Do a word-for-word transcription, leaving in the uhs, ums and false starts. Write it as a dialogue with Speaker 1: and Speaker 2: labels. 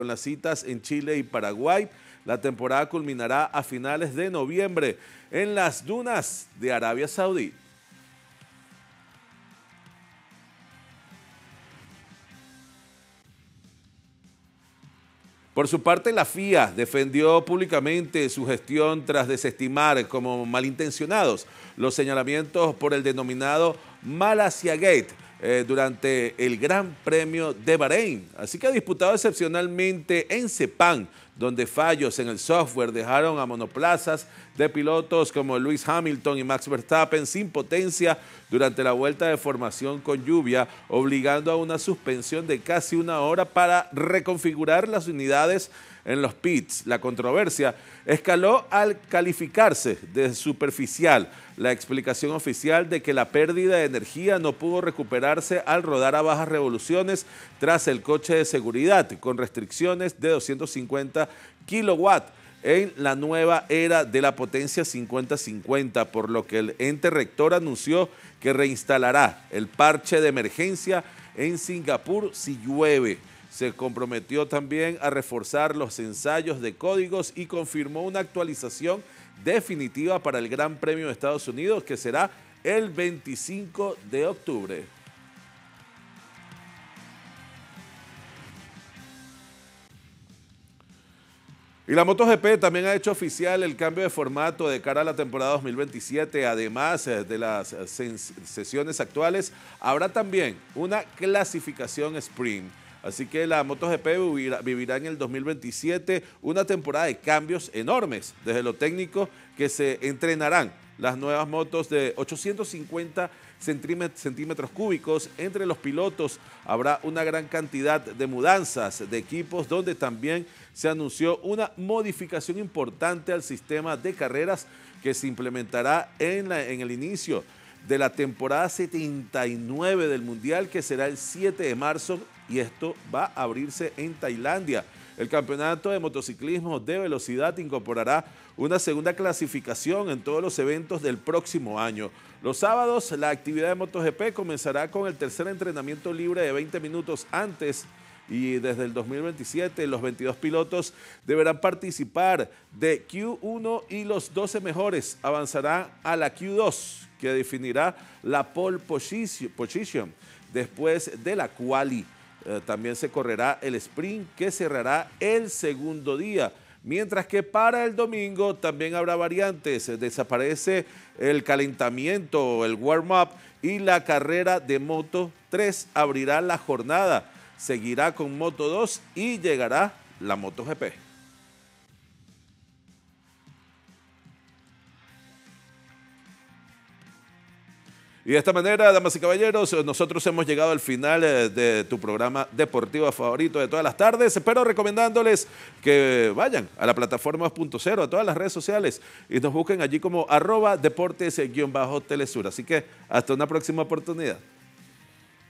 Speaker 1: Con las citas en Chile y Paraguay, la temporada culminará a finales de noviembre en las dunas de Arabia Saudí. Por su parte, la F I A defendió públicamente su gestión tras desestimar como malintencionados los señalamientos por el denominado Malaysia Gate eh, durante el Gran Premio de Bahrein. Así que ha disputado excepcionalmente en Sepang, donde fallos en el software dejaron a monoplazas de pilotos como Lewis Hamilton y Max Verstappen sin potencia durante la vuelta de formación con lluvia, obligando a una suspensión de casi una hora para reconfigurar las unidades en los pits. La controversia escaló al calificarse de superficial la explicación oficial de que la pérdida de energía no pudo recuperarse al rodar a bajas revoluciones tras el coche de seguridad, con restricciones de doscientos cincuenta kilowatts en la nueva era de la potencia cincuenta cincuenta, por lo que el ente rector anunció que reinstalará el parche de emergencia en Singapur si llueve. Se comprometió también a reforzar los ensayos de códigos y confirmó una actualización definitiva para el Gran Premio de Estados Unidos, que será el veinticinco de octubre. Y la MotoGP también ha hecho oficial el cambio de formato de cara a la temporada dos mil veintisiete. Además de las sesiones actuales, habrá también una clasificación sprint. Así que la MotoGP vivirá, vivirá en el dos mil veintisiete una temporada de cambios enormes. Desde lo técnico, que se entrenarán las nuevas motos de ochocientos cincuenta centímetros cúbicos. Entre los pilotos habrá una gran cantidad de mudanzas de equipos, donde también se anunció una modificación importante al sistema de carreras que se implementará en, la, en el inicio de la temporada setenta y nueve del Mundial, que será el siete de marzo, y esto va a abrirse en Tailandia. El campeonato de motociclismo de velocidad incorporará una segunda clasificación en todos los eventos del próximo año. Los sábados, la actividad de MotoGP comenzará con el tercer entrenamiento libre de veinte minutos antes, y desde el dos mil veintisiete los veintidós pilotos deberán participar de Q uno y los doce mejores avanzarán a la Q dos, que definirá la pole position después de la quali. Eh, también se correrá el sprint, que cerrará el segundo día, mientras que para el domingo también habrá variantes. Desaparece el calentamiento, el warm-up, y la carrera de Moto tres abrirá la jornada. Seguirá con Moto dos y llegará la MotoGP. Y de esta manera, damas y caballeros, nosotros hemos llegado al final de tu programa deportivo favorito de todas las tardes, pero recomendándoles que vayan a la plataforma dos punto cero, a todas las redes sociales, y nos busquen allí como arroba deportes-telesur. Así que hasta una próxima oportunidad.